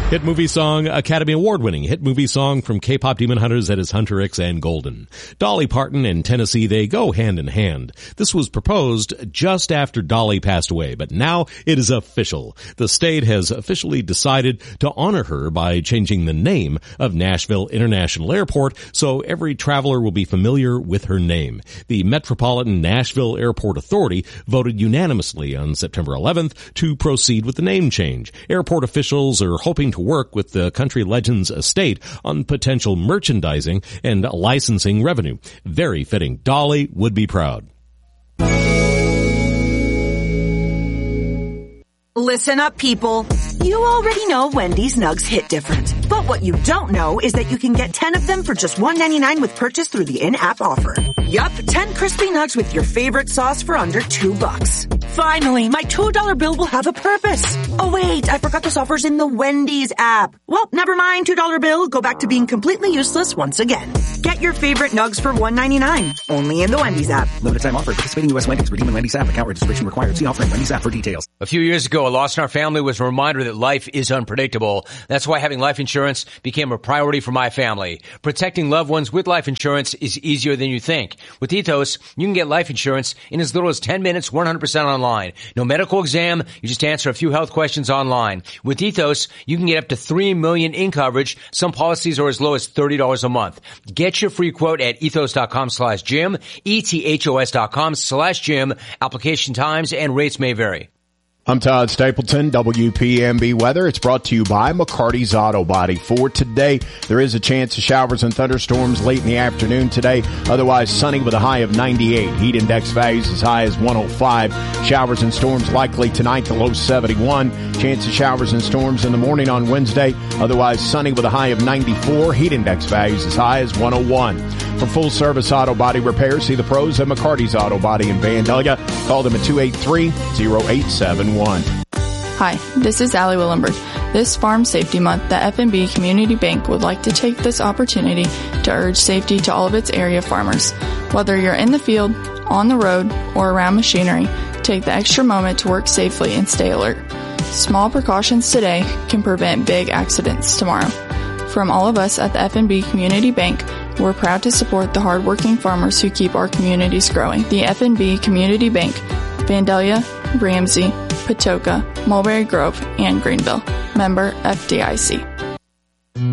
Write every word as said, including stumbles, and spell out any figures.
Hit movie song, Academy Award-winning hit movie song from K-pop Demon Hunters, that is Hunter X and Golden. Dolly Parton and Tennessee, they go hand in hand. This was proposed just after Dolly passed away, but now it is official. The state has officially decided to honor her by changing the name of Nashville International Airport, so every traveler will be familiar with her name. The Metropolitan Nashville Airport Authority voted unanimously on September eleventh to proceed with the name change. Airport officials are hoping to work with the country legend's estate on potential merchandising and licensing revenue. Very fitting. Dolly would be proud. Listen up, people. You already know Wendy's nugs hit different. But what you don't know is that you can get ten of them for just one ninety-nine with purchase through the in-app offer. Yup, ten crispy nugs with your favorite sauce for under two bucks. Finally, my two dollar bill will have a purpose. Oh wait, I forgot this offer's in the Wendy's app. Well, never mind, two dollar bill. Go back to being completely useless once again. Get your favorite nugs for one ninety-nine. Only in the Wendy's app. Limited time offer. Participating U S Wendy's. Redeem in Wendy's app. Account registration required. See offer in Wendy's app for details. A few years ago, a loss in our family was a reminder that life is unpredictable. That's why having life insurance became a priority for my family. Protecting loved ones with life insurance is easier than you think. With Ethos, you can get life insurance in as little as ten minutes, one hundred percent online. No medical exam. You just answer a few health questions online. With Ethos, you can get up to three million dollars in coverage. Some policies are as low as thirty dollars a month. Get your free quote at ethos.com slash Jim, E-T-H-O-S dot com slash Jim. Application times and rates may vary. I'm Todd Stapleton, W P M B Weather. It's brought to you by McCarty's Auto Body. For today, there is a chance of showers and thunderstorms late in the afternoon today. Otherwise, sunny with a high of ninety-eight. Heat index values as high as one oh five. Showers and storms likely tonight, the low seventy-one. Chance of showers and storms in the morning on Wednesday. Otherwise, sunny with a high of ninety-four. Heat index values as high as one oh one. For full-service auto body repair, see the pros at McCarty's Auto Body in Vandalia. Call them at two eight three, oh eight seven one. Hi, this is Allie Willenberg. This Farm Safety Month, the F N B Community Bank would like to take this opportunity to urge safety to all of its area farmers. Whether you're in the field, on the road, or around machinery, take the extra moment to work safely and stay alert. Small precautions today can prevent big accidents tomorrow. From all of us at the F N B Community Bank, we're proud to support the hardworking farmers who keep our communities growing. The F N B Community Bank, Vandalia, Ramsey, Patoka, Mulberry Grove, and Greenville. Member F D I C.